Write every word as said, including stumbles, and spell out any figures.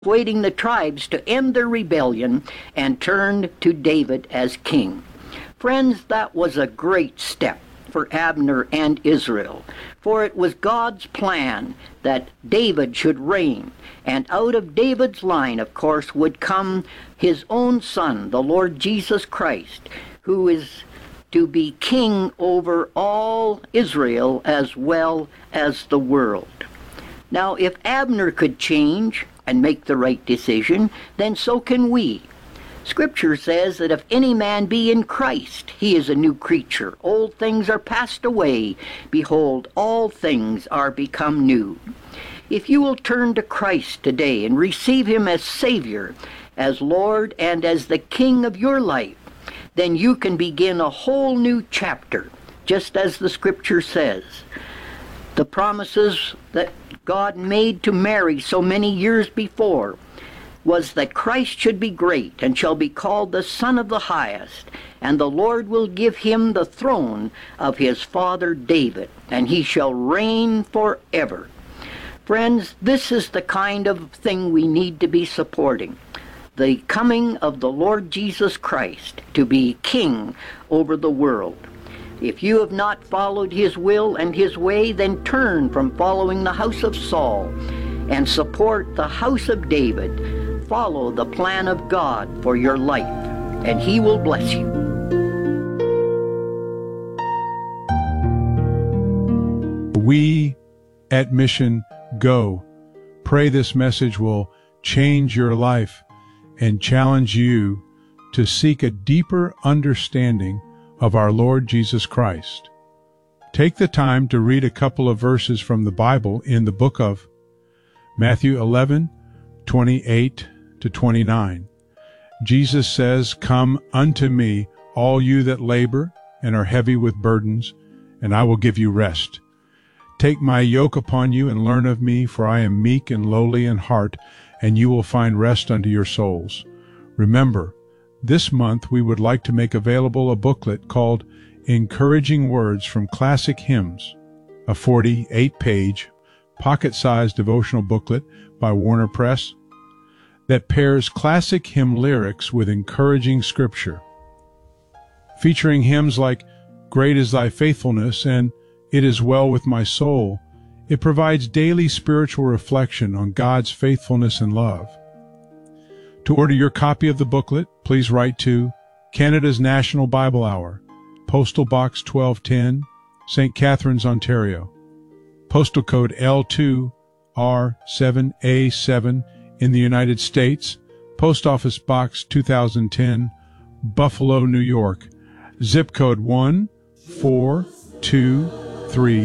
persuading the tribes to end their rebellion and turned to David as king. Friends, that was a great step for Abner and Israel, for it was God's plan that David should reign, and out of David's line, of course, would come his own son, the Lord Jesus Christ, who is to be king over all Israel as well as the world. Now, if Abner could change and make the right decision, then so can we. Scripture says that if any man be in Christ, he is a new creature. Old things are passed away. Behold, all things are become new. If you will turn to Christ today and receive him as Savior, as Lord, and as the King of your life, then you can begin a whole new chapter, just as the Scripture says. The promises that God made to Mary so many years before was that Christ should be great and shall be called the Son of the Highest, and the Lord will give him the throne of his father David, and he shall reign forever. Friends, this is the kind of thing we need to be supporting. The coming of the Lord Jesus Christ to be king over the world. If you have not followed his will and his way, then turn from following the house of Saul and support the house of David. Follow the plan of God for your life, and he will bless you. We at Mission Go pray this message will change your life and challenge you to seek a deeper understanding of our Lord Jesus Christ. Take the time to read a couple of verses from the Bible in the book of Matthew eleven, twenty-eight to twenty-nine. Jesus says, "Come unto me, all you that labor and are heavy with burdens, and I will give you rest. Take my yoke upon you and learn of me, for I am meek and lowly in heart, and you will find rest unto your souls." Remember, this month we would like to make available a booklet called Encouraging Words from Classic Hymns, a forty-eight page, pocket-sized devotional booklet by Warner Press that pairs classic hymn lyrics with encouraging scripture. Featuring hymns like "Great is Thy Faithfulness" and "It Is Well With My Soul," it provides daily spiritual reflection on God's faithfulness and love. To order your copy of the booklet, please write to Canada's National Bible Hour, Postal Box twelve ten, Saint Catharines, Ontario. Postal code L two R seven A seven in the United States. Post Office Box two thousand ten, Buffalo, New York. Zip code one four two three